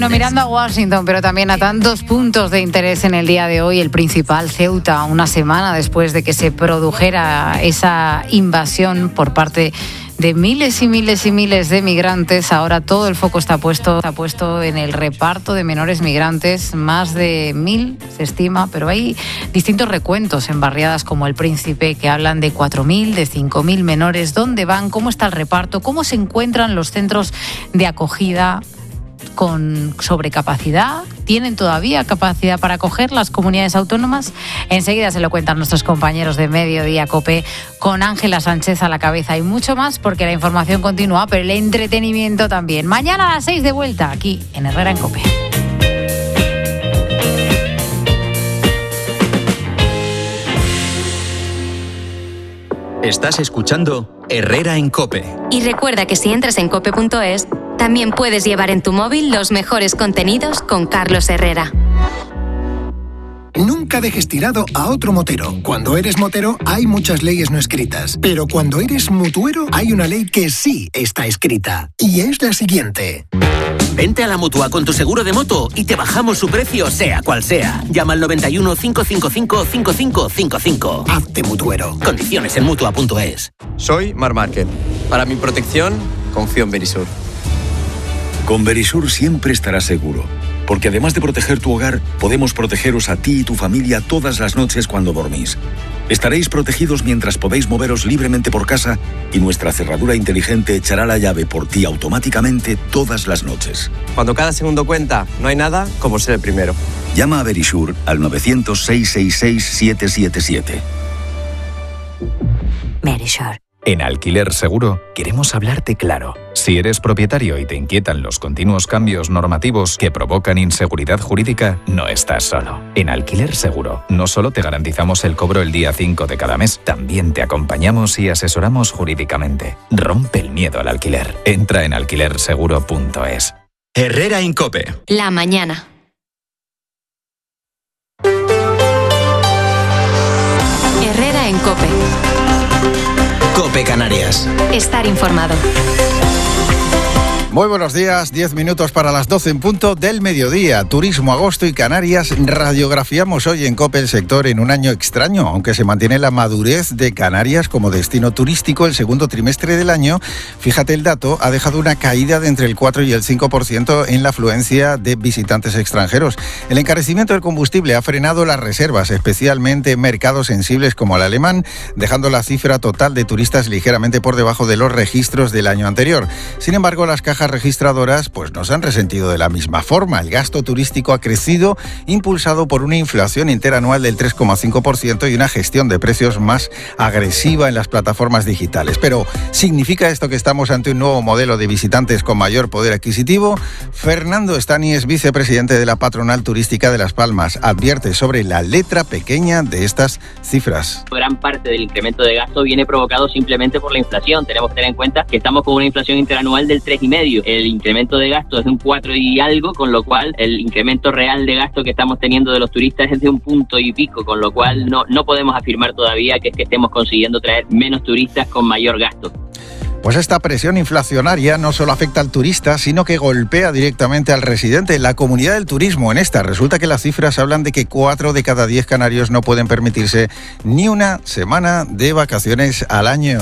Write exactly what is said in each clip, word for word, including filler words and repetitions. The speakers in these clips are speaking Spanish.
No, mirando a Washington, pero también a tantos puntos de interés en el día de hoy, el principal, Ceuta, una semana después de que se produjera esa invasión por parte de miles y miles y miles de migrantes. Ahora todo el foco está puesto, está puesto en el reparto de menores migrantes, más de mil se estima, pero hay distintos recuentos en barriadas como El Príncipe que hablan de cuatro mil, de cinco mil menores. ¿Dónde van? ¿Cómo está el reparto? ¿Cómo se encuentran los centros de acogida? ¿Con sobrecapacidad? ¿Tienen todavía capacidad para acoger las comunidades autónomas? Enseguida se lo cuentan nuestros compañeros de Mediodía COPE con Ángela Sánchez a la cabeza y mucho más, porque la información continúa, pero el entretenimiento también. Mañana a las seis de vuelta aquí en Herrera en COPE. Estás escuchando Herrera en COPE. Y recuerda que si entras en cope punto es, también puedes llevar en tu móvil los mejores contenidos con Carlos Herrera. Nunca dejes tirado a otro motero. Cuando eres motero hay muchas leyes no escritas, pero cuando eres mutuero hay una ley que sí está escrita, y es la siguiente. Vente a la Mutua con tu seguro de moto y te bajamos su precio sea cual sea. Llama al noventa y uno, cinco cinco cinco, cinco cinco cinco cinco. Hazte mutuero. Condiciones en mutua punto es. Soy Mar Márquez. Para mi protección, confío en Verisur. Con Verisur siempre estarás seguro, porque además de proteger tu hogar, podemos protegeros a ti y tu familia todas las noches cuando dormís. Estaréis protegidos mientras podéis moveros libremente por casa y nuestra cerradura inteligente echará la llave por ti automáticamente todas las noches. Cuando cada segundo cuenta, no hay nada como ser el primero. Llama a Verisur al novecientos, seiscientos sesenta y seis, siete siete siete. Verisur. En Alquiler Seguro queremos hablarte claro. Si eres propietario y te inquietan los continuos cambios normativos que provocan inseguridad jurídica, no estás solo. En Alquiler Seguro no solo te garantizamos el cobro el día cinco de cada mes, también te acompañamos y asesoramos jurídicamente. Rompe el miedo al alquiler. Entra en alquiler seguro punto es. Herrera en COPE. La mañana. Herrera en COPE. COPE Canarias. Estar informado. Muy buenos días, diez minutos para las doce en punto del mediodía. Turismo, agosto y Canarias. Radiografiamos hoy en COPE el sector en un año extraño, aunque se mantiene la madurez de Canarias como destino turístico. El segundo trimestre del año, fíjate el dato, ha dejado una caída de entre el cuatro y el cinco por ciento en la afluencia de visitantes extranjeros. El encarecimiento del combustible ha frenado las reservas, especialmente en mercados sensibles como el alemán, dejando la cifra total de turistas ligeramente por debajo de los registros del año anterior. Sin embargo, las cajas registradoras pues no se han resentido de la misma forma. El gasto turístico ha crecido, impulsado por una inflación interanual del tres coma cinco por ciento y una gestión de precios más agresiva en las plataformas digitales. Pero, ¿significa esto que estamos ante un nuevo modelo de visitantes con mayor poder adquisitivo? Fernando Estani es vicepresidente de la Patronal Turística de Las Palmas. Advierte sobre la letra pequeña de estas cifras. Gran parte del incremento de gasto viene provocado simplemente por la inflación. Tenemos que tener en cuenta que estamos con una inflación interanual del tres coma cinco por ciento. El incremento de gasto es de un cuatro y algo, con lo cual el incremento real de gasto que estamos teniendo de los turistas es de un punto y pico, con lo cual no, no podemos afirmar todavía que, que estemos consiguiendo traer menos turistas con mayor gasto. Pues esta presión inflacionaria no solo afecta al turista, sino que golpea directamente al residente. La comunidad del turismo en esta, resulta que las cifras hablan de que cuatro de cada diez canarios no pueden permitirse ni una semana de vacaciones al año.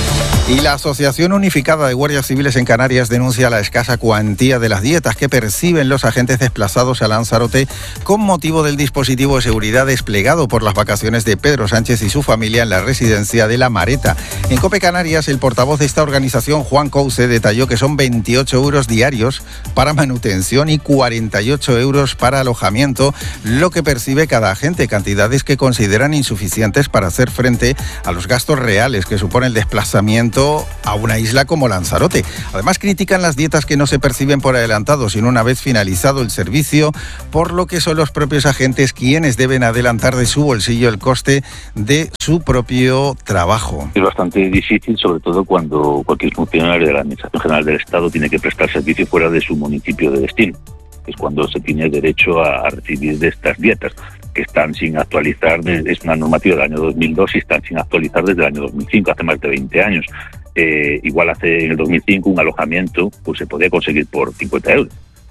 Y la Asociación Unificada de Guardias Civiles en Canarias denuncia la escasa cuantía de las dietas que perciben los agentes desplazados a Lanzarote con motivo del dispositivo de seguridad desplegado por las vacaciones de Pedro Sánchez y su familia en la residencia de La Mareta. En COPE Canarias, el portavoz de esta organización, Juan Couce, detalló que son veintiocho euros diarios para manutención y cuarenta y ocho euros para alojamiento, lo que percibe cada agente, cantidades que consideran insuficientes para hacer frente a los gastos reales que supone el desplazamiento a una isla como Lanzarote. Además, critican las dietas que no se perciben por adelantado, sino una vez finalizado el servicio, por lo que son los propios agentes quienes deben adelantar de su bolsillo el coste de su propio trabajo. Es bastante difícil, sobre todo cuando cualquier funcionario de la Administración General del Estado tiene que prestar servicio fuera de su municipio de destino. Es cuando se tiene derecho a recibir de estas dietas, que están sin actualizar, es una normativa del año dos mil dos y están sin actualizar desde el año dos mil cinco, hace más de veinte años. Eh, igual hace en el dos mil cinco un alojamiento pues se podía conseguir por cincuenta euros.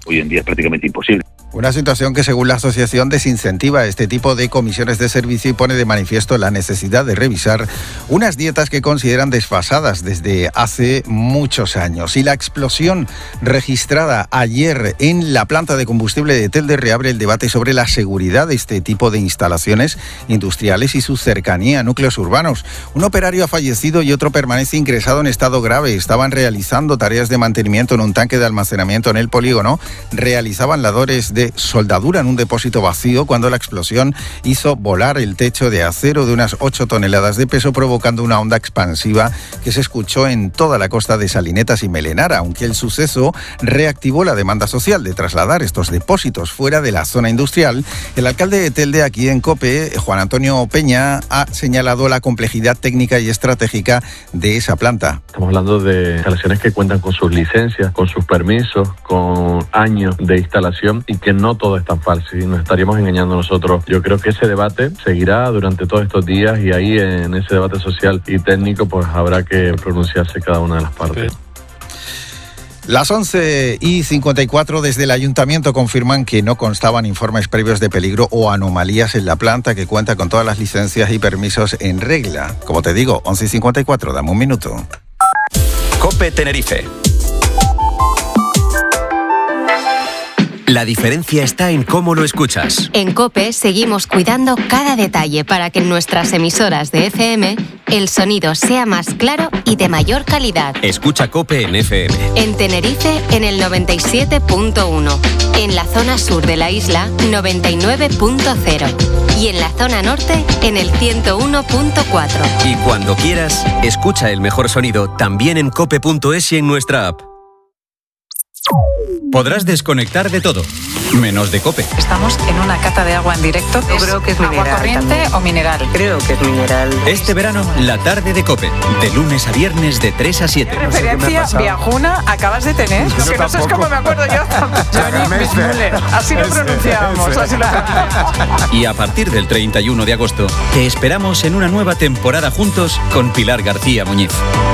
hoy en día es prácticamente imposible. Una situación que, según la asociación, desincentiva este tipo de comisiones de servicio y pone de manifiesto la necesidad de revisar unas dietas que consideran desfasadas desde hace muchos años. Y la explosión registrada ayer en la planta de combustible de Telde reabre el debate sobre la seguridad de este tipo de instalaciones industriales y su cercanía a núcleos urbanos. Un operario ha fallecido y otro permanece ingresado en estado grave. Estaban realizando tareas de mantenimiento en un tanque de almacenamiento en el polígono. Realizaban labores de soldadura en un depósito vacío cuando la explosión hizo volar el techo de acero de unas ocho toneladas de peso, provocando una onda expansiva que se escuchó en toda la costa de Salinetas y Melenara, aunque el suceso reactivó la demanda social de trasladar estos depósitos fuera de la zona industrial. El alcalde de Telde, aquí en COPE, Juan Antonio Peña, ha señalado la complejidad técnica y estratégica de esa planta. Estamos hablando de instalaciones que cuentan con sus licencias, con sus permisos, con años de instalación y que no todo es tan fácil y nos estaríamos engañando nosotros. Yo creo que ese debate seguirá durante todos estos días y ahí en ese debate social y técnico pues habrá que pronunciarse cada una de las partes. Las once y cincuenta y cuatro desde el ayuntamiento confirman que no constaban informes previos de peligro o anomalías en la planta, que cuenta con todas las licencias y permisos en regla. Como te digo, once y cincuenta y cuatro, dame un minuto. COPE Tenerife. La diferencia está en cómo lo escuchas. En COPE seguimos cuidando cada detalle para que en nuestras emisoras de F M el sonido sea más claro y de mayor calidad. Escucha COPE en F M. En Tenerife en el noventa y siete punto uno. En la zona sur de la isla noventa y nueve punto cero. Y en la zona norte en el ciento uno punto cuatro. Y cuando quieras, escucha el mejor sonido también en cope punto es y en nuestra app. Podrás desconectar de todo, menos de COPE. Estamos en una cata de agua en directo. Yo creo que es agua mineral corriente también. o mineral. Creo que es mineral. Este verano, la tarde de COPE, de lunes a viernes de tres a siete. ¿Qué referencia viajuna acabas de tener? Lo que no sé es cómo me acuerdo yo. Johnny Müller. Así lo pronunciábamos, así lo pronunciábamos. Y a partir del treinta y uno de agosto, te esperamos en una nueva temporada juntos con Pilar García Muñiz.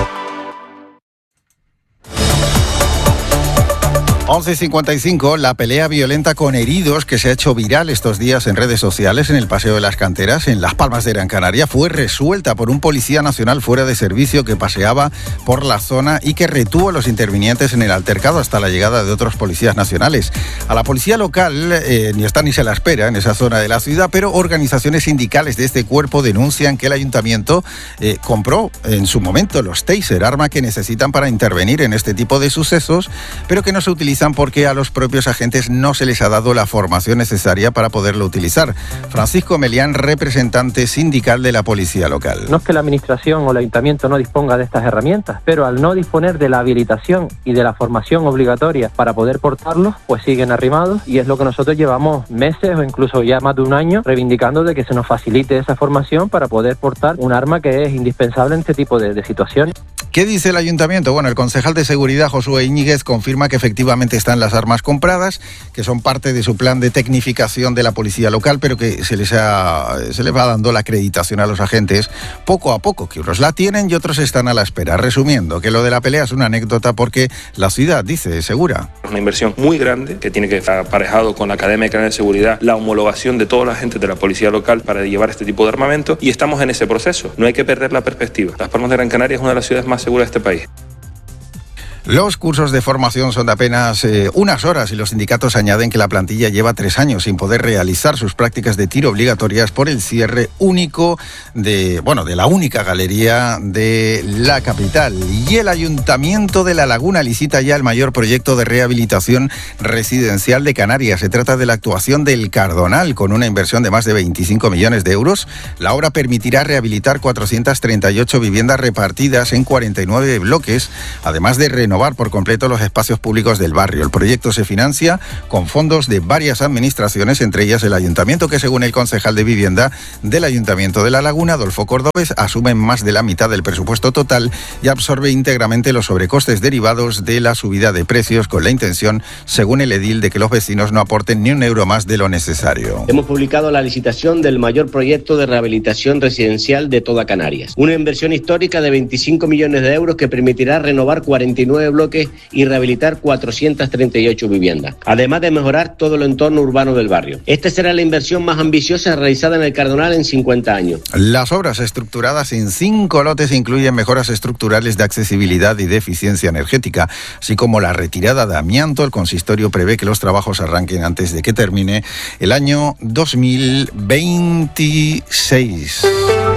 once y cincuenta y cinco, la pelea violenta con heridos que se ha hecho viral estos días en redes sociales en el Paseo de las Canteras, en Las Palmas de Gran Canaria, fue resuelta por un policía nacional fuera de servicio que paseaba por la zona y que retuvo a los intervinientes en el altercado hasta la llegada de otros policías nacionales. A la policía local eh, ni está ni se la espera en esa zona de la ciudad, pero organizaciones sindicales de este cuerpo denuncian que el ayuntamiento eh, compró en su momento los taser, arma que necesitan para intervenir en este tipo de sucesos, pero que no se utiliza porque a los propios agentes no se les ha dado la formación necesaria para poderlo utilizar. Francisco Melián, representante sindical de la policía local. No es que la administración o el ayuntamiento no disponga de estas herramientas, pero al no disponer de la habilitación y de la formación obligatoria para poder portarlos, pues siguen arrimados, y es lo que nosotros llevamos meses o incluso ya más de un año reivindicando, de que se nos facilite esa formación para poder portar un arma que es indispensable en este tipo de, de situaciones. ¿Qué dice el ayuntamiento? Bueno, el concejal de seguridad, Josué Íñiguez, confirma que efectivamente están las armas compradas, que son parte de su plan de tecnificación de la policía local, pero que se les, ha, se les va dando la acreditación a los agentes poco a poco, que unos la tienen y otros están a la espera. Resumiendo, que lo de la pelea es una anécdota porque la ciudad, dice, es segura. Una inversión muy grande que tiene que estar aparejado con la Academia Canaria de Seguridad, la homologación de todos los agentes de la policía local para llevar este tipo de armamento, y estamos en ese proceso. No hay que perder la perspectiva. Las Palmas de Gran Canaria es una de las ciudades más seguras de este país. Los cursos de formación son de apenas eh, unas horas y los sindicatos añaden que la plantilla lleva tres años sin poder realizar sus prácticas de tiro obligatorias por el cierre único de, bueno, de la única galería de la capital. Y el Ayuntamiento de La Laguna licita ya el mayor proyecto de rehabilitación residencial de Canarias. Se trata de la actuación del Cardonal, con una inversión de más de veinticinco millones de euros. La obra permitirá rehabilitar cuatrocientas treinta y ocho viviendas repartidas en cuarenta y nueve bloques, además de renovar por completo los espacios públicos del barrio. El proyecto se financia con fondos de varias administraciones, entre ellas el Ayuntamiento, que según el concejal de Vivienda del Ayuntamiento de La Laguna, Adolfo Cordobés, asume más de la mitad del presupuesto total y absorbe íntegramente los sobrecostes derivados de la subida de precios, con la intención, según el edil, de que los vecinos no aporten ni un euro más de lo necesario. Hemos publicado la licitación del mayor proyecto de rehabilitación residencial de toda Canarias. Una inversión histórica de veinticinco millones de euros que permitirá renovar cuarenta y nueve nueve bloques y rehabilitar cuatrocientas treinta y ocho viviendas, además de mejorar todo el entorno urbano del barrio. Esta será la inversión más ambiciosa realizada en el Cardonal en cincuenta años. Las obras estructuradas en cinco lotes incluyen mejoras estructurales de accesibilidad y de eficiencia energética, así como la retirada de amianto. El consistorio prevé que los trabajos arranquen antes de que termine el año dos mil veintiséis.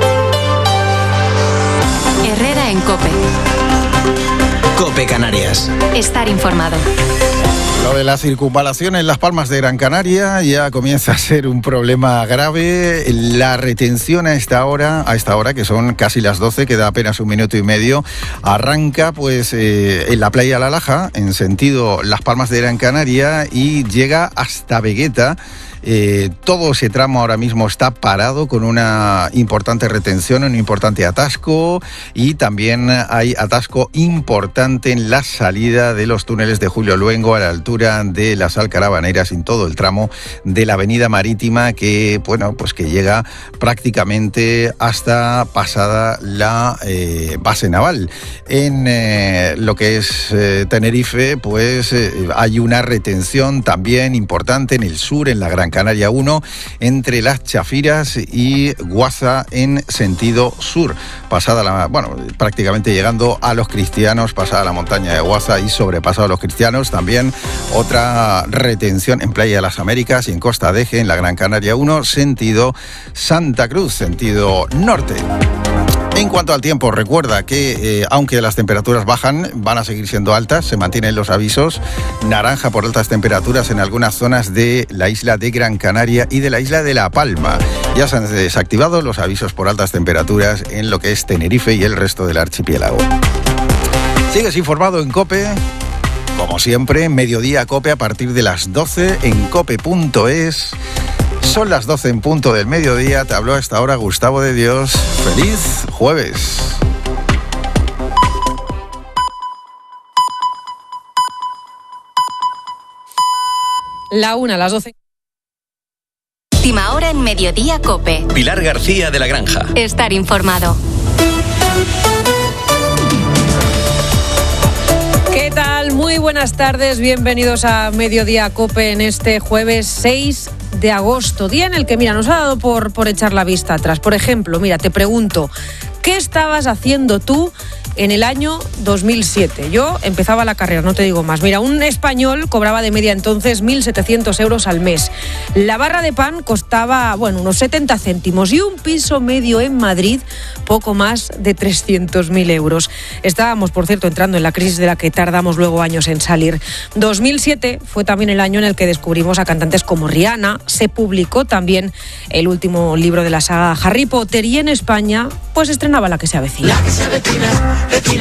Herrera en COPE. COPE Canarias. Estar informado. Lo de la circunvalación en Las Palmas de Gran Canaria ya comienza a ser un problema grave. La retención a esta hora, a esta hora que son casi las doce, queda apenas un minuto y medio, arranca pues eh, en la playa La Laja, en sentido Las Palmas de Gran Canaria, y llega hasta Vegueta. Eh, todo ese tramo ahora mismo está parado con una importante retención, un importante atasco, y también hay atasco importante en la salida de los túneles de Julio Luengo a la altura de las Alcarabaneras, en todo el tramo de la avenida Marítima, que bueno, pues que llega prácticamente hasta pasada la eh, base naval. En eh, lo que es eh, Tenerife, pues eh, hay una retención también importante en el sur, en la Gran Canaria uno, entre Las Chafiras y Guaza en sentido sur, pasada la, bueno, prácticamente llegando a Los Cristianos, pasada la montaña de Guaza y sobrepasado Los Cristianos. También otra retención en Playa de las Américas y en Costa de Eje, en la Gran Canaria uno, sentido Santa Cruz, sentido norte. En cuanto al tiempo, recuerda que eh, aunque las temperaturas bajan, van a seguir siendo altas. Se mantienen los avisos naranja por altas temperaturas en algunas zonas de la isla de Gran Canaria y de la isla de La Palma. Ya se han desactivado los avisos por altas temperaturas en lo que es Tenerife y el resto del archipiélago. Sigues informado en COPE. Como siempre, Mediodía COPE a partir de las doce en cope punto es. Son las doce en punto del mediodía. Te habló a esta hora Gustavo de Dios. ¡Feliz jueves! La una, las doce. Última hora en Mediodía COPE. Pilar García de la Granja. Estar informado. ¿Qué tal? Muy buenas tardes. Bienvenidos a Mediodía COPE en este jueves seis de agosto, día en el que, mira, nos ha dado por, por echar la vista atrás. Por ejemplo, mira, te pregunto, ¿qué estabas haciendo tú en el año dos mil siete? Yo empezaba la carrera, no te digo más. Mira, un español cobraba de media entonces mil setecientos euros al mes. La barra de pan costaba, bueno, unos setenta céntimos y un piso medio en Madrid, poco más de trescientos mil euros. Estábamos, por cierto, entrando en la crisis de la que tardamos luego años en salir. dos mil siete fue también el año en el que descubrimos a cantantes como Rihanna. Se publicó también el último libro de la saga Harry Potter y en España pues estrenaba La que se avecina. La que se avecina.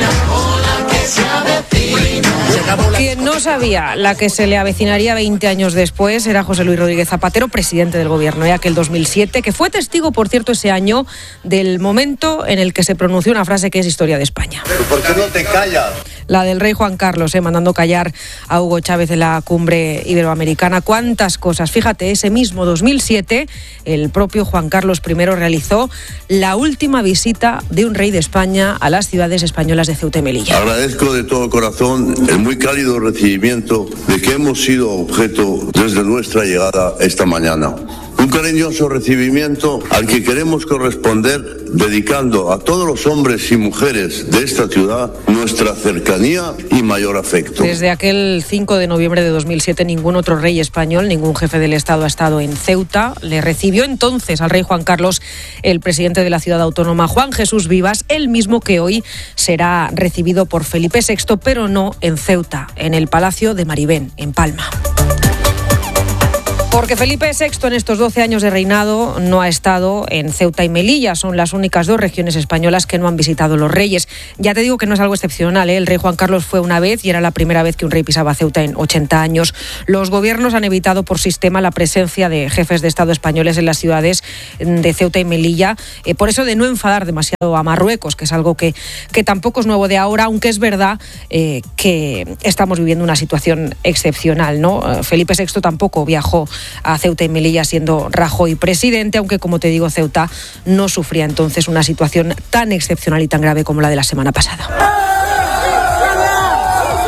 Quien no sabía la que se le avecinaría veinte años después era José Luis Rodríguez Zapatero, presidente del gobierno de aquel dos mil siete, que fue testigo, por cierto, ese año del momento en el que se pronunció una frase que es historia de España. ¿Pero por qué no te callas? La del rey Juan Carlos, eh, mandando callar a Hugo Chávez en la cumbre iberoamericana. Cuántas cosas. Fíjate, ese mismo dos mil siete, el propio Juan Carlos primero realizó la última visita de un rey de España a las ciudades españolas de Ceuta y Melilla. Agradezco de todo corazón el muy cálido recibimiento de que hemos sido objeto desde nuestra llegada esta mañana. Un cariñoso recibimiento al que queremos corresponder dedicando a todos los hombres y mujeres de esta ciudad nuestra cercanía y mayor afecto. Desde aquel cinco de noviembre de dos mil siete ningún otro rey español, ningún jefe del Estado ha estado en Ceuta. Le recibió entonces al rey Juan Carlos el presidente de la ciudad autónoma, Juan Jesús Vivas, el mismo que hoy será recibido por Felipe sexto, pero no en Ceuta, en el Palacio de Maribén, en Palma. Porque Felipe sexto en estos doce años de reinado no ha estado en Ceuta y Melilla. Son las únicas dos regiones españolas que no han visitado los reyes. Ya te digo que no es algo excepcional, ¿eh? El rey Juan Carlos fue una vez y era la primera vez que un rey pisaba Ceuta en ochenta años. Los gobiernos han evitado por sistema la presencia de jefes de Estado españoles en las ciudades de Ceuta y Melilla. Eh, por eso de no enfadar demasiado a Marruecos, que es algo que, que tampoco es nuevo de ahora, aunque es verdad eh, que estamos viviendo una situación excepcional, ¿no? Eh, Felipe sexto tampoco viajó a Ceuta y Melilla siendo Rajoy presidente, aunque, como te digo, Ceuta no sufría entonces una situación tan excepcional y tan grave como la de la semana pasada.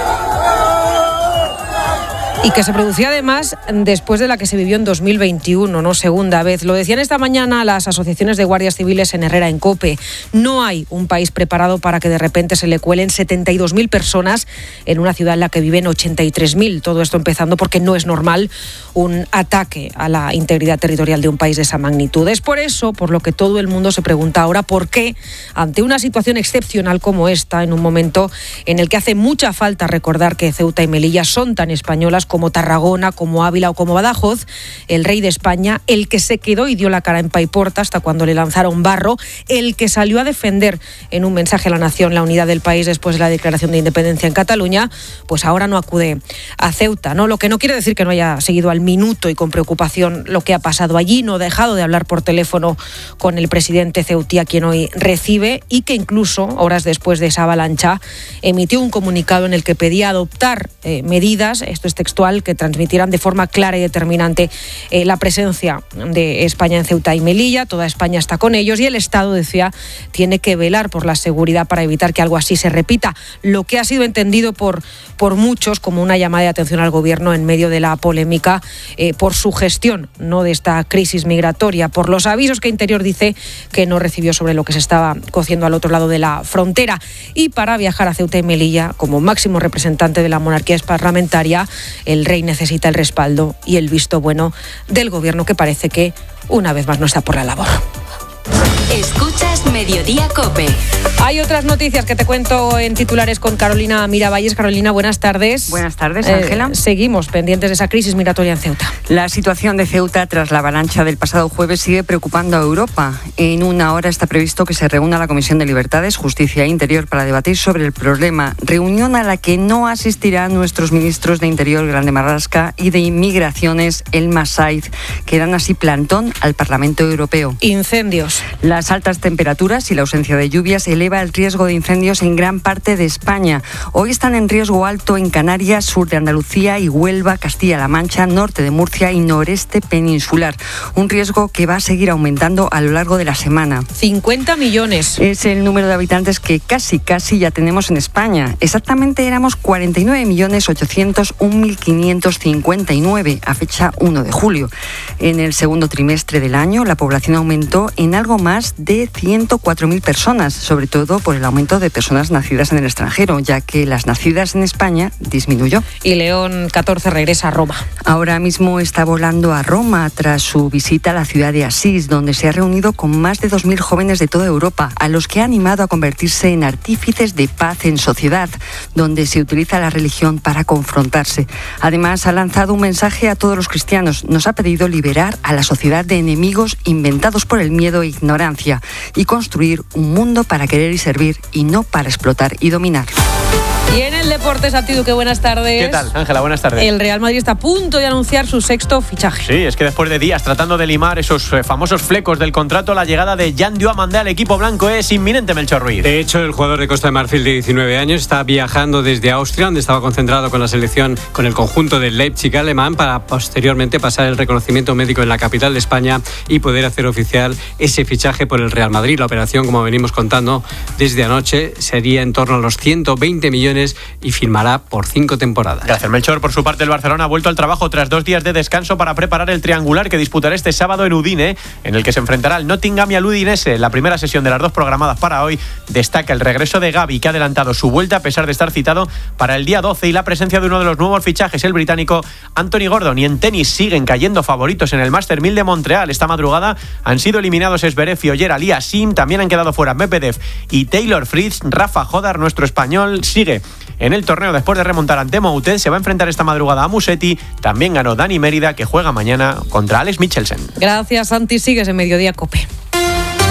Y que se producía además después de la que se vivió en dos mil veintiuno, no segunda vez. Lo decían esta mañana las asociaciones de guardias civiles en Herrera, en COPE. No hay un país preparado para que de repente se le cuelen setenta y dos mil personas en una ciudad en la que viven ochenta y tres mil. Todo esto empezando porque no es normal un ataque a la integridad territorial de un país de esa magnitud. Es por eso por lo que todo el mundo se pregunta ahora por qué, ante una situación excepcional como esta, en un momento en el que hace mucha falta recordar que Ceuta y Melilla son tan españolas como Tarragona, como Ávila o como Badajoz, el rey de España, el que se quedó y dio la cara en Paiporta hasta cuando le lanzaron barro, el que salió a defender en un mensaje a la nación la unidad del país después de la declaración de independencia en Cataluña, pues ahora no acude a Ceuta, ¿no? Lo que no quiere decir que no haya seguido al minuto y con preocupación lo que ha pasado allí, no ha dejado de hablar por teléfono con el presidente ceutí, a quien hoy recibe, y que incluso, horas después de esa avalancha, emitió un comunicado en el que pedía adoptar eh, medidas, esto es textual, que transmitieran de forma clara y determinante eh, la presencia de España en Ceuta y Melilla. Toda España está con ellos y el Estado, decía, tiene que velar por la seguridad para evitar que algo así se repita. Lo que ha sido entendido por, por muchos como una llamada de atención al Gobierno en medio de la polémica eh, por su gestión, no de esta crisis migratoria, por los avisos que Interior dice que no recibió sobre lo que se estaba cociendo al otro lado de la frontera. Y para viajar a Ceuta y Melilla, como máximo representante de la monarquía parlamentaria, el rey necesita el respaldo y el visto bueno del Gobierno, que parece que una vez más no está por la labor. Escuchas Mediodía COPE. Hay otras noticias que te cuento en titulares con Carolina Miravalles. Carolina, buenas tardes. Buenas tardes, Ángela. Eh, seguimos pendientes de esa crisis migratoria en Ceuta. La situación de Ceuta tras la avalancha del pasado jueves sigue preocupando a Europa. En una hora está previsto que se reúna la Comisión de Libertades, Justicia e Interior para debatir sobre el problema. Reunión a la que no asistirán nuestros ministros de Interior, Grande Marlaska, y de Inmigraciones, Elma Said, que dan así plantón al Parlamento Europeo. Incendios. Las altas temperaturas y la ausencia de lluvias eleva el riesgo de incendios en gran parte de España. Hoy están en riesgo alto en Canarias, sur de Andalucía y Huelva, Castilla-La Mancha, norte de Murcia y noreste peninsular. Un riesgo que va a seguir aumentando a lo largo de la semana. cincuenta millones. Es el número de habitantes que casi, casi ya tenemos en España. Exactamente éramos cuarenta y nueve millones ochocientos un mil quinientos cincuenta y nueve a fecha uno de julio. En el segundo trimestre del año, la población aumentó en algo más de ciento cuatro mil personas, sobre todo por el aumento de personas nacidas en el extranjero, ya que las nacidas en España disminuyó. Y León catorce regresa a Roma. Ahora mismo está volando a Roma tras su visita a la ciudad de Asís, donde se ha reunido con más de dos mil jóvenes de toda Europa, a los que ha animado a convertirse en artífices de paz en sociedad, donde se utiliza la religión para confrontarse. Además, ha lanzado un mensaje a todos los cristianos. Nos ha pedido liberar a la sociedad de enemigos inventados por el miedo e ignorancia y construir un mundo para querer y servir y no para explotar y dominar. Y en el deporte, Santi Duque, buenas tardes. ¿Qué tal, Ángela? Buenas tardes. El Real Madrid está a punto de anunciar su sexto fichaje. Sí, es que después de días tratando de limar esos eh, famosos flecos del contrato, la llegada de Jan Diomande al equipo blanco es inminente, Melchor Ruiz. De hecho, el jugador de Costa de Marfil de diecinueve años está viajando desde Austria, donde estaba concentrado con la selección, con el conjunto del Leipzig alemán, para posteriormente pasar el reconocimiento médico en la capital de España y poder hacer oficial ese fichaje por el Real Madrid. La operación, como venimos contando desde anoche, sería en torno a los ciento veinte millones y firmará por cinco temporadas. Gracias, Melchor. Por su parte, el Barcelona ha vuelto al trabajo tras dos días de descanso para preparar el triangular que disputará este sábado en Udine, en el que se enfrentará al Nottingham y al Udinese. La primera sesión de las dos programadas para hoy destaca el regreso de Gavi, que ha adelantado su vuelta a pesar de estar citado para el día doce, y la presencia de uno de los nuevos fichajes, el británico Anthony Gordon. Y en tenis siguen cayendo favoritos en el Master mil de Montreal. Esta madrugada han sido eliminados Zverev y Oyer Aliassime. También han quedado fuera Medvedev y Taylor Fritz. Rafa Jodar, nuestro español, sigue en el torneo después de remontar ante Moutet. Se va a enfrentar esta madrugada a Musetti. También ganó Dani Mérida, que juega mañana contra Alex Michelsen. Gracias, Santi. Sigues en Mediodía COPE.